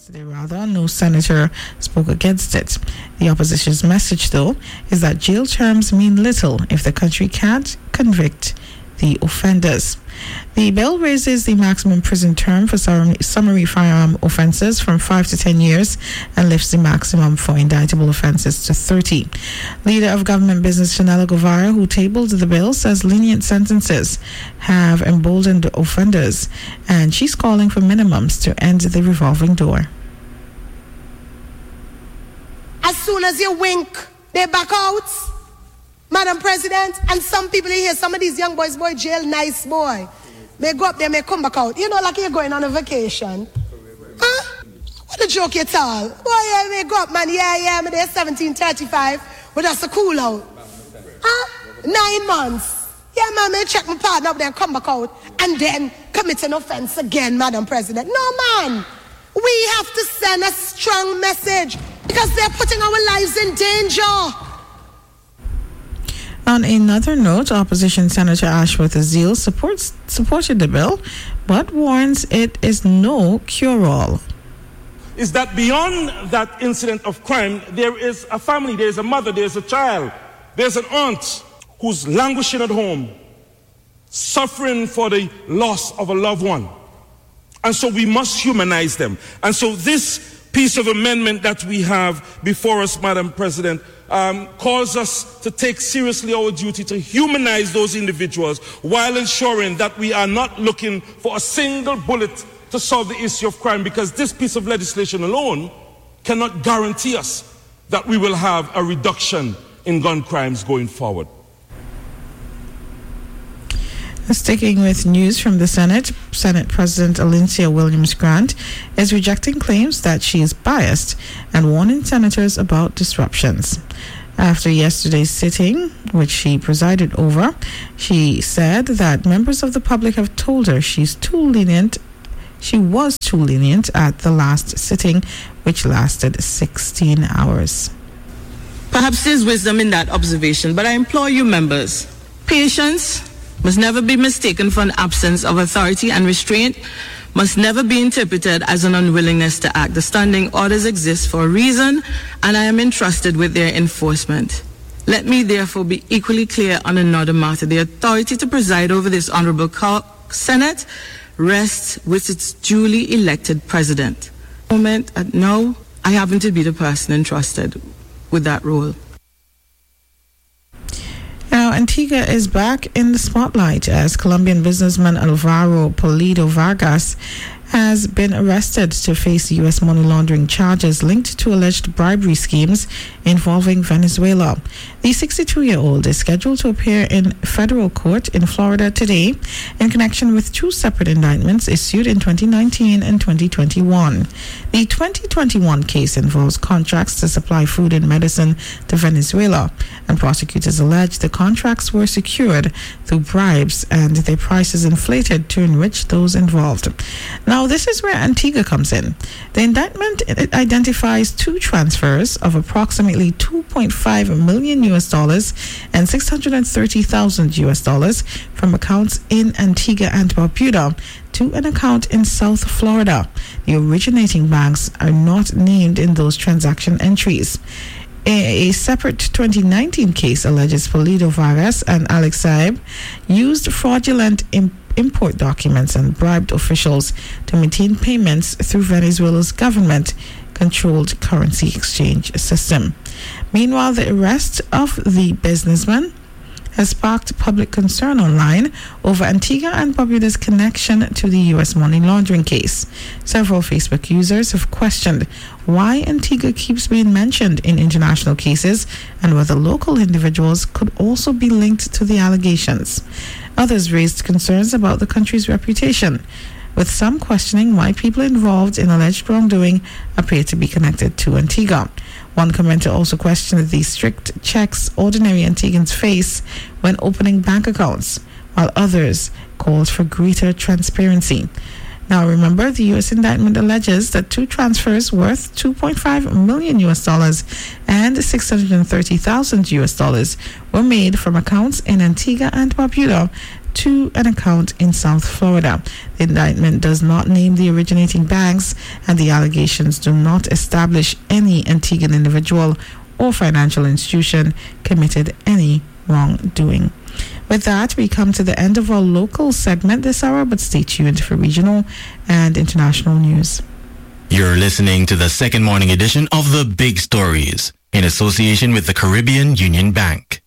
Yesterday, no senator spoke against it. The opposition's message, though, is that jail terms mean little if the country can't convict the offenders. The bill raises the maximum prison term for summary firearm offences from 5 to 10 years and lifts the maximum for indictable offences to 30. Leader of Government Business Fenella Guevara, who tabled the bill, says lenient sentences have emboldened offenders, and she's calling for minimums to end the revolving door. As soon as you wink, they back out, Madam President. And some people here, some of these young boys, boy, jail, nice boy. May go up there, may come back out. You know, like you're going on a vacation. Huh? What a joke you tell. Boy, yeah, may go up, man. Yeah, me there 1735. But that's a cool out. Huh? 9 months. Yeah, man, may check my partner up there and come back out. And then commit an offense again, Madam President. No, man. We have to send a strong message because they're putting our lives in danger. On another note, opposition Senator Ashworth Azil supported the bill, but warns it is no cure-all. Is that beyond that incident of crime, there is a family, there is a mother, there is a child, there's an aunt who's languishing at home, suffering for the loss of a loved one. And so we must humanize them. And so this piece of amendment that we have before us, Madam President, calls us to take seriously our duty to humanize those individuals while ensuring that we are not looking for a single bullet to solve the issue of crime, because this piece of legislation alone cannot guarantee us that we will have a reduction in gun crimes going forward. Sticking with news from the Senate President Alincia Williams-Grant is rejecting claims that she is biased and warning senators about disruptions. After yesterday's sitting, which she presided over, she said that members of the public have told her she was too lenient at the last sitting, which lasted 16 hours. Perhaps there's wisdom in that observation, but I implore you members, patience must never be mistaken for an absence of authority, and restraint must never be interpreted as an unwillingness to act. The standing orders exist for a reason, and I am entrusted with their enforcement. Let me therefore be equally clear on another matter. The authority to preside over this honorable Senate rests with its duly elected president. No, I happen to be the person entrusted with that role. Now, Antigua is back in the spotlight as Colombian businessman Alvaro Pulido Vargas has been arrested to face U.S. money laundering charges linked to alleged bribery schemes involving Venezuela. The 62-year-old is scheduled to appear in federal court in Florida today in connection with 2 separate indictments issued in 2019 and 2021. The 2021 case involves contracts to supply food and medicine to Venezuela, and prosecutors allege the contracts were secured through bribes and their prices inflated to enrich those involved. Now, this is where Antigua comes in. The indictment identifies 2 transfers of approximately $2.5 million and $630,000 from accounts in Antigua and Barbuda to an account in South Florida. The originating banks are not named in those transaction entries. A separate 2019 case alleges Pulido Vargas and Alex Saeb used fraudulent import documents and bribed officials to maintain payments through Venezuela's government-controlled currency exchange system. Meanwhile, the arrest of the businessman has sparked public concern online over Antigua and Barbuda's connection to the U.S. money laundering case. Several Facebook users have questioned why Antigua keeps being mentioned in international cases and whether local individuals could also be linked to the allegations. Others raised concerns about the country's reputation, with some questioning why people involved in alleged wrongdoing appear to be connected to Antigua. One commenter also questioned the strict checks ordinary Antiguans face when opening bank accounts, while others called for greater transparency. Now, remember, the U.S. indictment alleges that 2 transfers worth $2.5 million and $630,000 were made from accounts in Antigua and Barbuda to an account in South Florida. The indictment does not name the originating banks, and the allegations do not establish any Antiguan individual or financial institution committed any wrongdoing. With that, we come to the end of our local segment this hour, but stay tuned for regional and international news. You're listening to the second morning edition of The Big Stories in association with the Caribbean Union Bank.